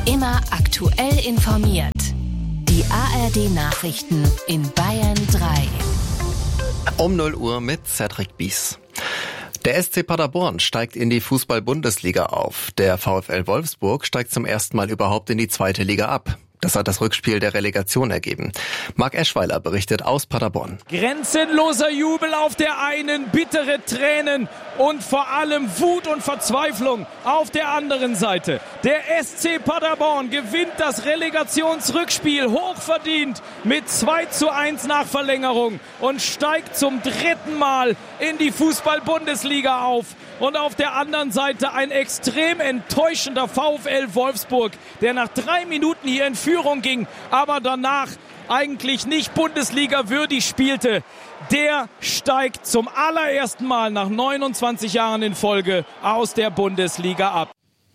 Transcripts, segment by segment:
Immer aktuell informiert. Die ARD-Nachrichten in Bayern 3. Um 0 Uhr mit Cedric Bies. Der SC Paderborn steigt in die Fußball-Bundesliga auf. Der VfL Wolfsburg steigt zum ersten Mal überhaupt in die 2. Liga ab. Das hat das Rückspiel der Relegation ergeben. Marc Eschweiler berichtet aus Paderborn. Grenzenloser Jubel auf der einen, bittere Tränen und vor allem Wut und Verzweiflung auf der anderen Seite. Der SC Paderborn gewinnt das Relegationsrückspiel hochverdient mit 2:1 nach Verlängerung und steigt zum 3. Mal in die Fußball-Bundesliga auf. Und auf der anderen Seite ein extrem enttäuschender VfL Wolfsburg, der nach 3 Minuten hier in Führung ging, aber danach eigentlich nicht Bundesliga würdig spielte. Der steigt zum allerersten Mal nach 29 Jahren in Folge aus der Bundesliga ab.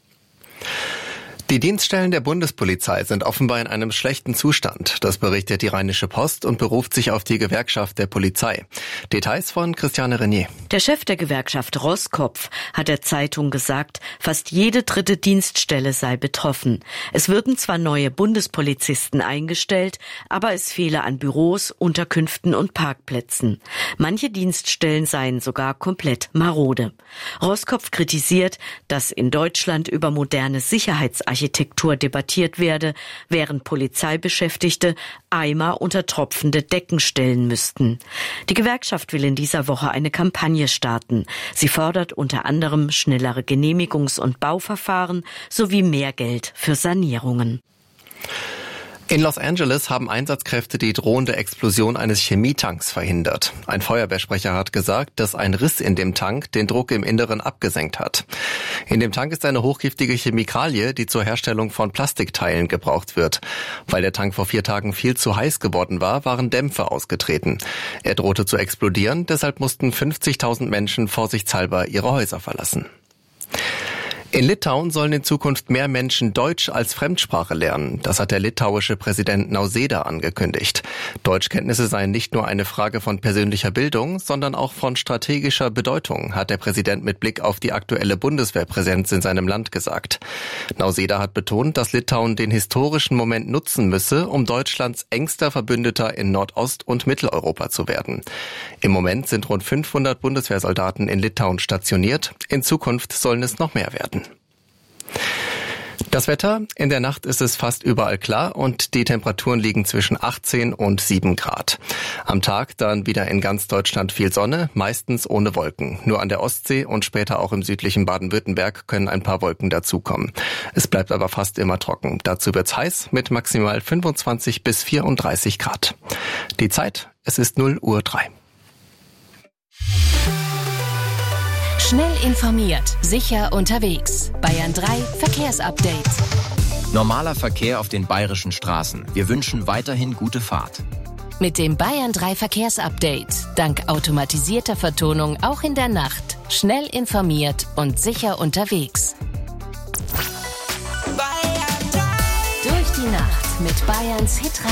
Die Dienststellen der Bundespolizei sind offenbar in einem schlechten Zustand. Das berichtet die Rheinische Post und beruft sich auf die Gewerkschaft der Polizei. Details von Christiane Renier. Der Chef der Gewerkschaft Roskopf hat der Zeitung gesagt, fast jede 3. Dienststelle sei betroffen. Es würden zwar neue Bundespolizisten eingestellt, aber es fehle an Büros, Unterkünften und Parkplätzen. Manche Dienststellen seien sogar komplett marode. Roskopf kritisiert, dass in Deutschland über moderne Sicherheitsarchitektur debattiert werde, während Polizeibeschäftigte Eimer unter tropfende Decken stellen müssten. Die Gewerkschaft will in dieser Woche eine Kampagne starten. Sie fordert unter anderem schnellere Genehmigungs- und Bauverfahren sowie mehr Geld für Sanierungen. In Los Angeles haben Einsatzkräfte die drohende Explosion eines Chemietanks verhindert. Ein Feuerwehrsprecher hat gesagt, dass ein Riss in dem Tank den Druck im Inneren abgesenkt hat. In dem Tank ist eine hochgiftige Chemikalie, die zur Herstellung von Plastikteilen gebraucht wird. Weil der Tank vor 4 Tagen viel zu heiß geworden war, waren Dämpfe ausgetreten. Er drohte zu explodieren, deshalb mussten 50.000 Menschen vorsichtshalber ihre Häuser verlassen. In Litauen sollen in Zukunft mehr Menschen Deutsch als Fremdsprache lernen. Das hat der litauische Präsident Nausėda angekündigt. Deutschkenntnisse seien nicht nur eine Frage von persönlicher Bildung, sondern auch von strategischer Bedeutung, hat der Präsident mit Blick auf die aktuelle Bundeswehrpräsenz in seinem Land gesagt. Nausėda hat betont, dass Litauen den historischen Moment nutzen müsse, um Deutschlands engster Verbündeter in Nordost- und Mitteleuropa zu werden. Im Moment sind rund 500 Bundeswehrsoldaten in Litauen stationiert. In Zukunft sollen es noch mehr werden. Das Wetter: In der Nacht ist es fast überall klar und die Temperaturen liegen zwischen 18 und 7 Grad. Am Tag dann wieder in ganz Deutschland viel Sonne, meistens ohne Wolken. Nur an der Ostsee und später auch im südlichen Baden-Württemberg können ein paar Wolken dazukommen. Es bleibt aber fast immer trocken. Dazu wird's heiß mit maximal 25 bis 34 Grad. Die Zeit: Es ist 0:03 Uhr. Schnell informiert, sicher unterwegs. Bayern 3 Verkehrsupdate. Normaler Verkehr auf den bayerischen Straßen. Wir wünschen weiterhin gute Fahrt. Mit dem Bayern 3 Verkehrsupdate. Dank automatisierter Vertonung auch in der Nacht. Schnell informiert und sicher unterwegs. Durch die Nacht mit Bayerns Hitradio.